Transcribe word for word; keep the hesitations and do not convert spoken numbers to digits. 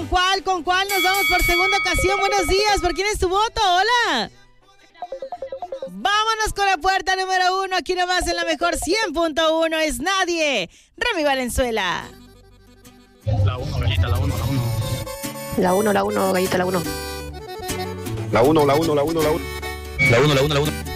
¿Con cuál? ¿Con cuál nos vamos por segunda ocasión? Buenos días. ¿Por quién es tu voto? Hola. Vámonos con la puerta número uno. Aquí nomás en la mejor cien punto uno es Nadie. Remy Valenzuela. La uno, gallita, la uno, la uno. La uno, la uno, gallita, la uno. La uno, la uno, la uno, la uno. La uno, la uno, la uno.